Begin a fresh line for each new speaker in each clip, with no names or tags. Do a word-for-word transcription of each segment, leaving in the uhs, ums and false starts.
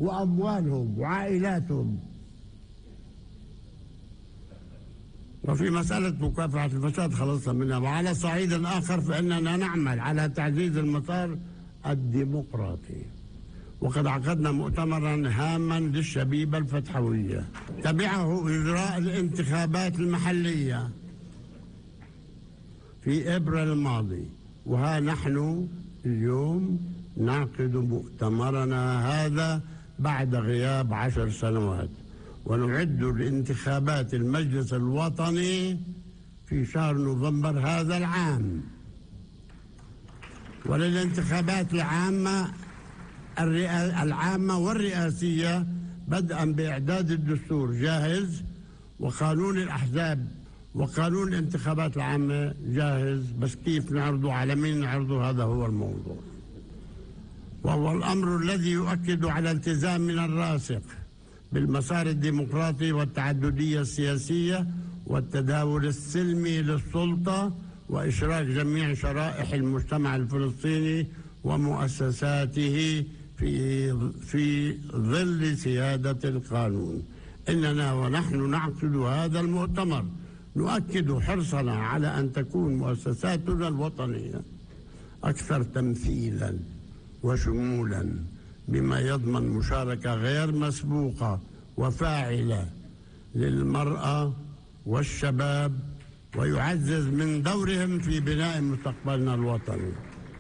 وأموالهم وعائلاتهم. وفي مسألة مكافحة الفساد خلصنا منها. وعلى صعيد آخر فإننا نعمل على تعزيز المسار الديمقراطي، وقد عقدنا مؤتمرا هاما للشبيبة الفتحوية تبعه إجراء الانتخابات المحلية في إبريل الماضي. وها نحن اليوم نعقد مؤتمرنا هذا بعد غياب عشر سنوات، ونعد لانتخابات المجلس الوطني في شهر نوفمبر هذا العام. وللانتخابات العامة العامة والرئاسية بدءا بإعداد الدستور جاهز، وقانون الأحزاب وقانون الانتخابات العامة جاهز، بس كيف نعرضه على مين نعرضه هذا هو الموضوع. وهو الأمر الذي يؤكد على التزامنا الراسخ بالمسار الديمقراطي والتعددية السياسية والتداول السلمي للسلطة، وإشراك جميع شرائح المجتمع الفلسطيني ومؤسساته في في ظل سيادة القانون. إننا ونحن نعقد هذا المؤتمر نؤكد حرصنا على أن تكون مؤسساتنا الوطنية أكثر تمثيلا وشمولا، بما يضمن مشاركة غير مسبوقة وفاعلة للمرأة والشباب، ويعزز من دورهم في بناء مستقبلنا الوطني.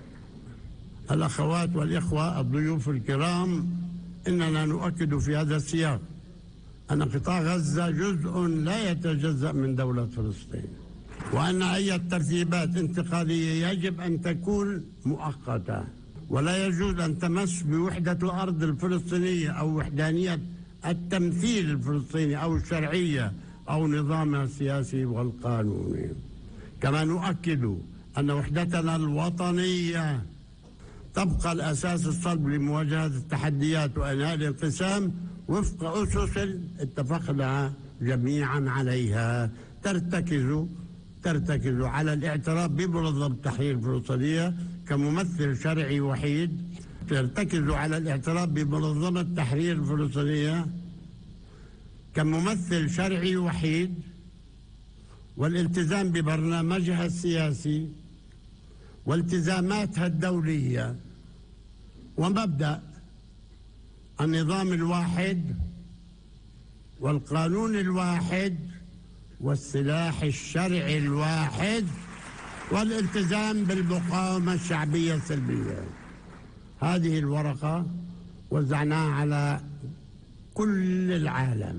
الأخوات والإخوة الضيوف الكرام، إننا نؤكد في هذا السياق أن قطاع غزة جزء لا يتجزأ من دولة فلسطين، وأن أي ترتيبات انتقالية يجب أن تكون مؤقتة، ولا يجوز أن تمس بوحدة الأرض الفلسطينية أو وحدانية التمثيل الفلسطيني أو الشرعية أو نظامها السياسي والقانوني. كما نؤكد أن وحدتنا الوطنية تبقى الأساس الصلب لمواجهة التحديات وإنهاء الانقسام وفق أسس اتفقنا جميعا عليها، ترتكز ترتكز على الاعتراف بمنظمة التحرير الفلسطينية كممثل شرعي وحيد ترتكز على الاعتراف بمنظمة التحرير الفلسطينية كممثل شرعي وحيد، والالتزام ببرنامجها السياسي والتزاماتها الدولية ومبدأ النظام الواحد والقانون الواحد والسلاح الشرعي الواحد والالتزام بالمقاومة الشعبية السلبية. هذه الورقة وزعناها على كل العالم،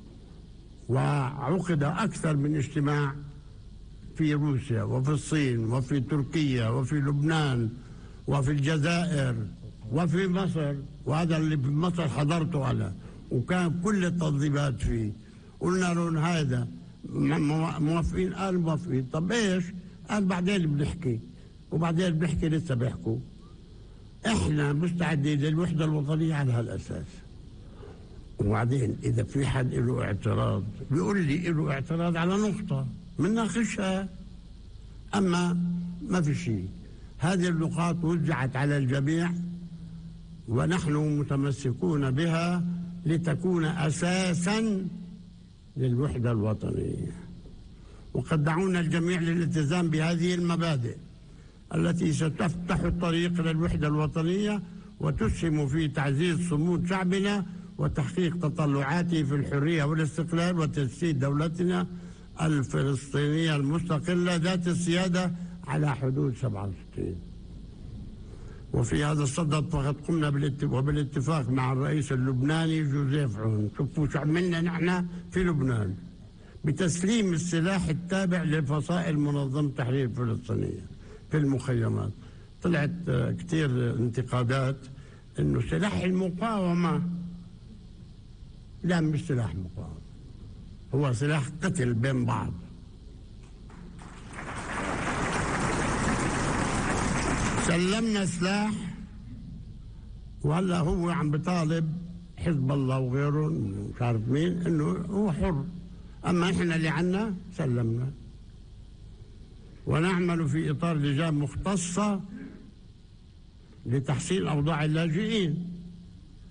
وعقد أكثر من اجتماع في روسيا وفي الصين وفي تركيا وفي لبنان وفي الجزائر وفي مصر، وهذا اللي في مصر حضرته أنا، وكان كل التنظيمات فيه. قلنا لهم هذا موافقين؟ قال موافقين. طب ايش؟ قال بعدين بنحكي. وبعدين بنحكي لسه بيحكوا. احنا مستعدين للوحدة الوطنية على هالأساس. وبعدين إذا في حد له اعتراض بيقول لي له اعتراض على نقطة بنناقشها، أما ما في شيء. هذه النقاط وزعت على الجميع ونحن متمسكون بها لتكون أساسا للوحدة الوطنية. وقد دعونا الجميع للالتزام بهذه المبادئ التي ستفتح الطريق للوحدة الوطنية وتسهم في تعزيز صمود شعبنا وتحقيق تطلعاته في الحرية والاستقلال وتجسيد دولتنا الفلسطينية المستقلة ذات السيادة على حدود سبعة وستين. وفي هذا الصدد فقد قمنا بالاتفاق مع الرئيس اللبناني جوزيف عون، شوفوا شو عملنا نحن في لبنان، بتسليم السلاح التابع لفصائل منظمة التحرير الفلسطينية في المخيمات. طلعت كثير انتقادات انه سلاح المقاومة، لا مش سلاح مقاومة، هو سلاح قتل بين بعض. سلمنا سلاح، وهلا هو عم بطالب حزب الله وغيره مش عارف مين انه هو حر، اما احنا اللي عنا سلمنا. ونعمل في اطار لجان مختصه لتحسين اوضاع اللاجئين.